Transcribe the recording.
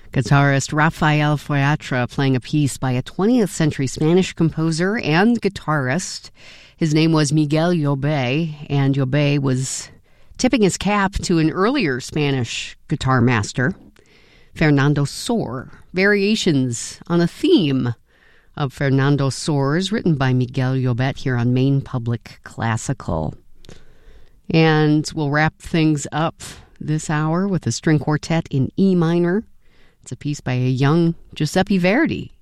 Guitarist Rafael Feuatra playing a piece by a 20th century Spanish composer and guitarist. His name was Miguel Llobet, and Llobet was tipping his cap to an earlier Spanish guitar master, Fernando Sor. Variations on a theme of Fernando Sor's written by Miguel Llobet here on Maine Public Classical. And we'll wrap things up this hour with a string quartet in E minor. It's a piece by a young Giuseppe Verdi.